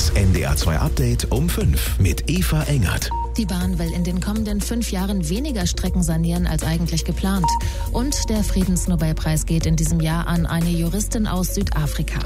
Das NDR2 Update um 5 mit Eva Engert. Die Bahn will in den kommenden 5 Jahren weniger Strecken sanieren als eigentlich geplant. Und der Friedensnobelpreis geht in diesem Jahr an eine Juristin aus Südafrika.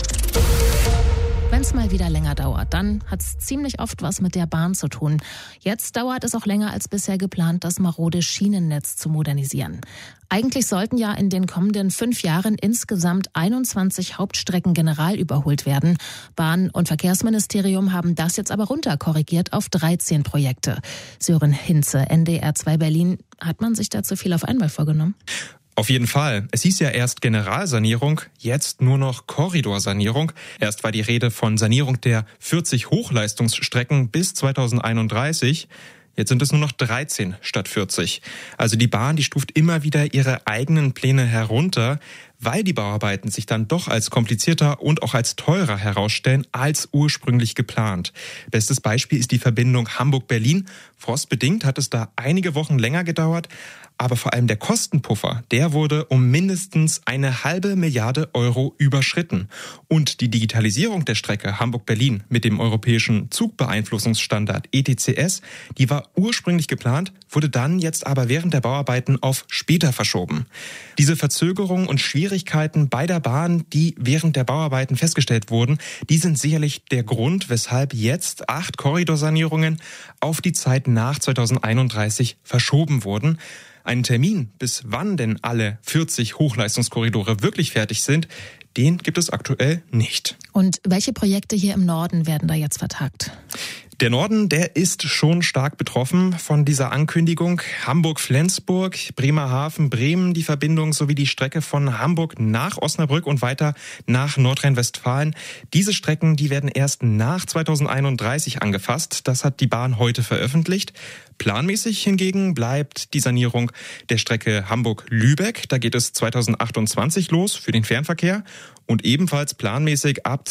Wenn es mal wieder länger dauert, dann hat es ziemlich oft was mit der Bahn zu tun. Jetzt dauert es auch länger als bisher geplant, das marode Schienennetz zu modernisieren. Eigentlich sollten ja in den kommenden 5 Jahren insgesamt 21 Hauptstrecken general überholt werden. Bahn- und Verkehrsministerium haben das jetzt aber runterkorrigiert auf 13 Projekte. Sören Hinze, NDR2 Berlin. Hat man sich da zu viel auf einmal vorgenommen? Auf jeden Fall. Es hieß ja erst Generalsanierung, jetzt nur noch Korridorsanierung. Erst war die Rede von Sanierung der 40 Hochleistungsstrecken bis 2031. Jetzt sind es nur noch 13 statt 40. Also die Bahn, die stuft immer wieder ihre eigenen Pläne herunter, weil die Bauarbeiten sich dann doch als komplizierter und auch als teurer herausstellen als ursprünglich geplant. Bestes Beispiel ist die Verbindung Hamburg-Berlin. Frostbedingt hat es da einige Wochen länger gedauert, aber vor allem der Kostenpuffer, der wurde um mindestens 1,5 Milliarde Euro überschritten. Und die Digitalisierung der Strecke Hamburg-Berlin mit dem europäischen Zugbeeinflussungsstandard ETCS, die war ursprünglich geplant, wurde dann jetzt aber während der Bauarbeiten auf später verschoben. Diese Verzögerung und Schwierigkeiten bei der Bahn, die während der Bauarbeiten festgestellt wurden, die sind sicherlich der Grund, weshalb jetzt 8 Korridorsanierungen auf die Zeit nach 2031 verschoben wurden. Einen Termin, bis wann denn alle 40 Hochleistungskorridore wirklich fertig sind, den gibt es aktuell nicht. Und welche Projekte hier im Norden werden da jetzt vertagt? Der Norden, der ist schon stark betroffen von dieser Ankündigung. Hamburg-Flensburg, Bremerhaven, Bremen, die Verbindung sowie die Strecke von Hamburg nach Osnabrück und weiter nach Nordrhein-Westfalen. Diese Strecken, die werden erst nach 2031 angefasst. Das hat die Bahn heute veröffentlicht. Planmäßig hingegen bleibt die Sanierung der Strecke Hamburg-Lübeck. Da geht es 2028 los für den Fernverkehr. Und ebenfalls planmäßig ab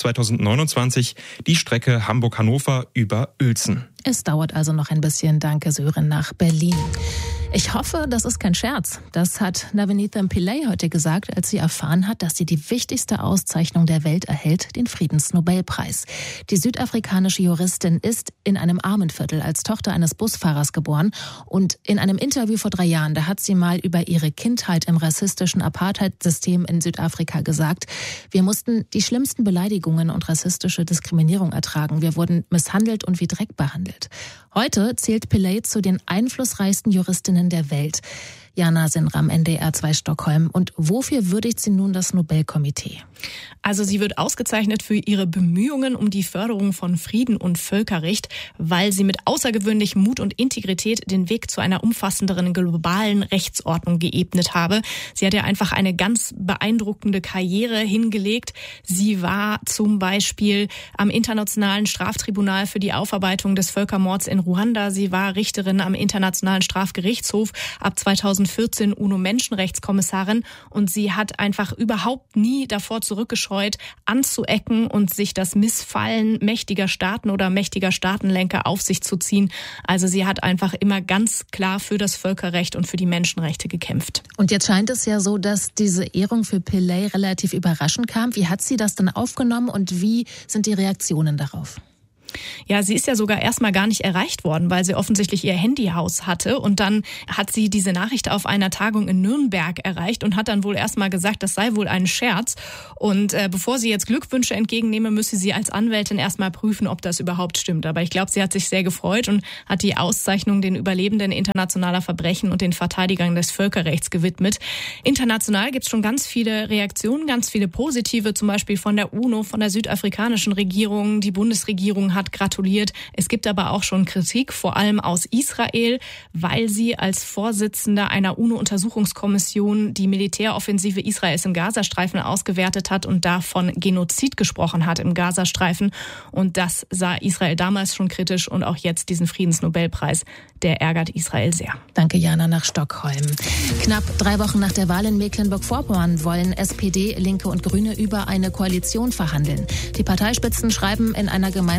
2029 die Strecke Hamburg-Hannover über Uelzen. Es dauert also noch ein bisschen. Danke, Sören, nach Berlin. Ich hoffe, das ist kein Scherz. Das hat Navenitha Pillay heute gesagt, als sie erfahren hat, dass sie die wichtigste Auszeichnung der Welt erhält, den Friedensnobelpreis. Die südafrikanische Juristin ist in einem Armenviertel als Tochter eines Busfahrers geboren. Und in einem Interview vor 3 Jahren, da hat sie mal über ihre Kindheit im rassistischen Apartheid-System in Südafrika gesagt: Wir mussten die schlimmsten Beleidigungen und rassistische Diskriminierung ertragen. Wir wurden misshandelt und wie Dreck behandelt. Heute zählt Pillay zu den einflussreichsten Juristinnen der Welt. Jana Sinram, NDR2 Stockholm. Und wofür würdigt sie nun das Nobelkomitee? Also sie wird ausgezeichnet für ihre Bemühungen um die Förderung von Frieden und Völkerrecht, weil sie mit außergewöhnlichem Mut und Integrität den Weg zu einer umfassenderen globalen Rechtsordnung geebnet habe. Sie hat ja einfach eine ganz beeindruckende Karriere hingelegt. Sie war zum Beispiel am Internationalen Straftribunal für die Aufarbeitung des Völkermords in Ruanda. Sie war Richterin am Internationalen Strafgerichtshof, ab 2014 UNO-Menschenrechtskommissarin, und sie hat einfach überhaupt nie davor zurückgescheut, anzuecken und sich das Missfallen mächtiger Staaten oder mächtiger Staatenlenker auf sich zu ziehen. Also sie hat einfach immer ganz klar für das Völkerrecht und für die Menschenrechte gekämpft. Und jetzt scheint es ja so, dass diese Ehrung für Pillay relativ überraschend kam. Wie hat sie das dann aufgenommen und wie sind die Reaktionen darauf? Ja, sie ist ja sogar erstmal gar nicht erreicht worden, weil sie offensichtlich ihr Handy aus hatte. Und dann hat sie diese Nachricht auf einer Tagung in Nürnberg erreicht und hat dann wohl erstmal gesagt, das sei wohl ein Scherz. Und bevor sie jetzt Glückwünsche entgegennehme, müsse sie als Anwältin erstmal prüfen, ob das überhaupt stimmt. Aber ich glaube, sie hat sich sehr gefreut und hat die Auszeichnung den Überlebenden internationaler Verbrechen und den Verteidigern des Völkerrechts gewidmet. International gibt es schon ganz viele Reaktionen, ganz viele positive, zum Beispiel von der UNO, von der südafrikanischen Regierung. Die Bundesregierung hat gratuliert. Es gibt aber auch schon Kritik, vor allem aus Israel, weil sie als Vorsitzende einer UNO-Untersuchungskommission die Militäroffensive Israels im Gazastreifen ausgewertet hat und davon Genozid gesprochen hat im Gazastreifen. Und das sah Israel damals schon kritisch, und auch jetzt diesen Friedensnobelpreis, der ärgert Israel sehr. Danke, Jana, nach Stockholm. Knapp 3 Wochen nach der Wahl in Mecklenburg-Vorpommern wollen SPD, Linke und Grüne über eine Koalition verhandeln. Die Parteispitzen schreiben in einer gemeinsamen Erklärung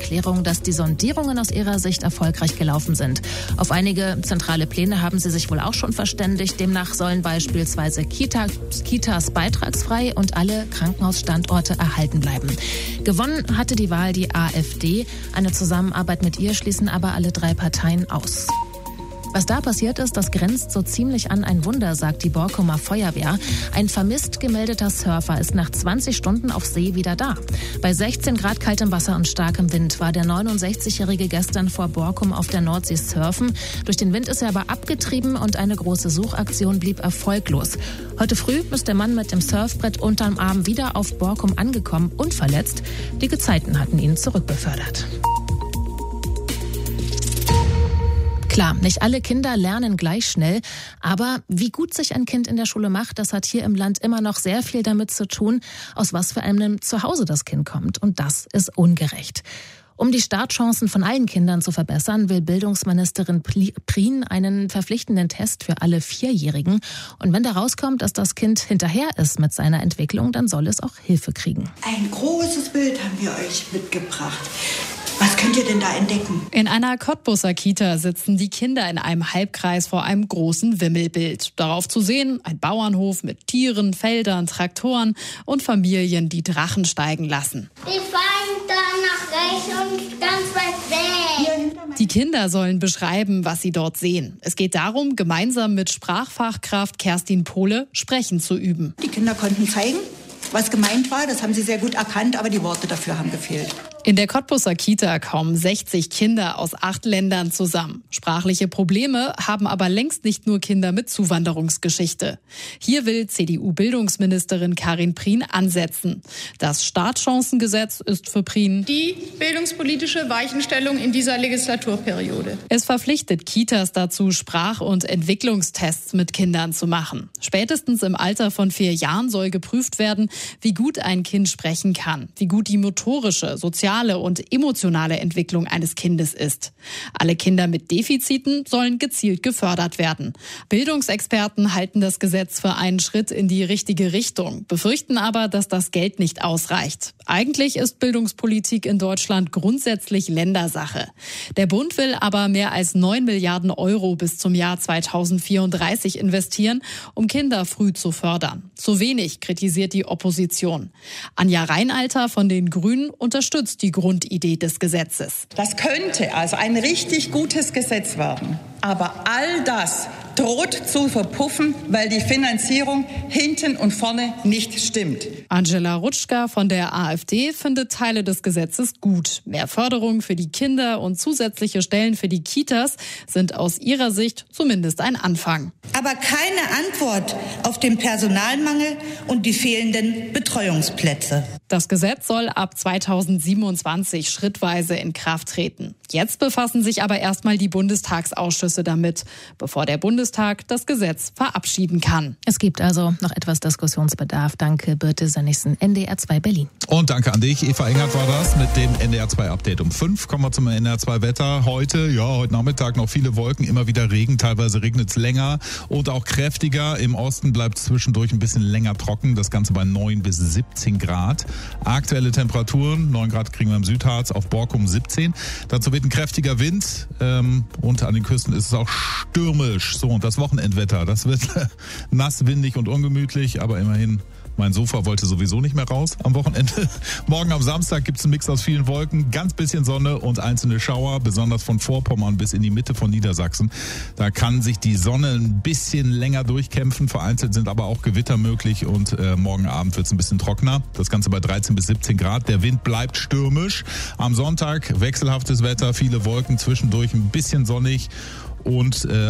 Erklärung, dass die Sondierungen aus ihrer Sicht erfolgreich gelaufen sind. Auf einige zentrale Pläne haben sie sich wohl auch schon verständigt. Demnach sollen beispielsweise Kitas beitragsfrei und alle Krankenhausstandorte erhalten bleiben. Gewonnen hatte die Wahl die AfD. Eine Zusammenarbeit mit ihr schließen aber alle 3 Parteien aus. Was da passiert ist, das grenzt so ziemlich an ein Wunder, sagt die Borkumer Feuerwehr. Ein vermisst gemeldeter Surfer ist nach 20 Stunden auf See wieder da. Bei 16 Grad kaltem Wasser und starkem Wind war der 69-Jährige gestern vor Borkum auf der Nordsee surfen. Durch den Wind ist er aber abgetrieben und eine große Suchaktion blieb erfolglos. Heute früh ist der Mann mit dem Surfbrett unterm Arm wieder auf Borkum angekommen, unverletzt. Die Gezeiten hatten ihn zurückbefördert. Klar, nicht alle Kinder lernen gleich schnell, aber wie gut sich ein Kind in der Schule macht, das hat hier im Land immer noch sehr viel damit zu tun, aus was für einem Zuhause das Kind kommt. Und das ist ungerecht. Um die Startchancen von allen Kindern zu verbessern, will Bildungsministerin Prien einen verpflichtenden Test für alle 4-Jährigen. Und wenn da rauskommt, dass das Kind hinterher ist mit seiner Entwicklung, dann soll es auch Hilfe kriegen. Ein großes Bild haben wir euch mitgebracht. Was könnt ihr denn da entdecken? In einer Cottbuser Kita sitzen die Kinder in einem Halbkreis vor einem großen Wimmelbild. Darauf zu sehen ein Bauernhof mit Tieren, Feldern, Traktoren und Familien, die Drachen steigen lassen. Die fahren dann nach rechts und ganz weit weg. Die Kinder sollen beschreiben, was sie dort sehen. Es geht darum, gemeinsam mit Sprachfachkraft Kerstin Pohle Sprechen zu üben. Die Kinder konnten zeigen, was gemeint war. Das haben sie sehr gut erkannt, aber die Worte dafür haben gefehlt. In der Cottbuser Kita kommen 60 Kinder aus 8 Ländern zusammen. Sprachliche Probleme haben aber längst nicht nur Kinder mit Zuwanderungsgeschichte. Hier will CDU-Bildungsministerin Karin Prien ansetzen. Das Startchancengesetz ist für Prien die bildungspolitische Weichenstellung in dieser Legislaturperiode. Es verpflichtet Kitas dazu, Sprach- und Entwicklungstests mit Kindern zu machen. Spätestens im Alter von 4 Jahren soll geprüft werden, wie gut ein Kind sprechen kann, wie gut die motorische, soziale und emotionale Entwicklung eines Kindes ist. Alle Kinder mit Defiziten sollen gezielt gefördert werden. Bildungsexperten halten das Gesetz für einen Schritt in die richtige Richtung, befürchten aber, dass das Geld nicht ausreicht. Eigentlich ist Bildungspolitik in Deutschland grundsätzlich Ländersache. Der Bund will aber mehr als 9 Milliarden Euro bis zum Jahr 2034 investieren, um Kinder früh zu fördern. Zu wenig, kritisiert die Opposition. Anja Reinalter von den Grünen unterstützt die Grundidee des Gesetzes. Das könnte also ein richtig gutes Gesetz werden. Aber all das droht zu verpuffen, weil die Finanzierung hinten und vorne nicht stimmt. Angela Rutschka von der AfD findet Teile des Gesetzes gut. Mehr Förderung für die Kinder und zusätzliche Stellen für die Kitas sind aus ihrer Sicht zumindest ein Anfang. Aber keine Antwort auf den Personalmangel und die fehlenden Betreuungsplätze. Das Gesetz soll ab 2027 schrittweise in Kraft treten. Jetzt befassen sich aber erstmal die Bundestagsausschüsse damit, bevor der Bundestag das Gesetz verabschieden kann. Es gibt also noch etwas Diskussionsbedarf. Danke, Birte Sönnigsen, NDR 2 Berlin. Und danke an dich, Eva Engert war das mit dem NDR 2 Update um 5. Kommen wir zum NDR 2 Wetter. Heute Nachmittag noch viele Wolken, immer wieder Regen. Teilweise regnet es länger und auch kräftiger. Im Osten bleibt es zwischendurch ein bisschen länger trocken. Das Ganze bei 9 bis 17 Grad. Aktuelle Temperaturen, 9 Grad kriegen wir im Südharz, auf Borkum 17. Dazu wird ein kräftiger Wind und an den Küsten ist es auch stürmisch. So, und das Wochenendwetter, das wird nass, windig und ungemütlich, aber immerhin, mein Sofa wollte sowieso nicht mehr raus am Wochenende. Morgen am Samstag gibt es einen Mix aus vielen Wolken, ganz bisschen Sonne und einzelne Schauer, besonders von Vorpommern bis in die Mitte von Niedersachsen. Da kann sich die Sonne ein bisschen länger durchkämpfen, vereinzelt sind aber auch Gewitter möglich und morgen Abend wird es ein bisschen trockener. Das Ganze bei 13 bis 17 Grad. Der Wind bleibt stürmisch. Am Sonntag wechselhaftes Wetter, viele Wolken, zwischendurch ein bisschen sonnig und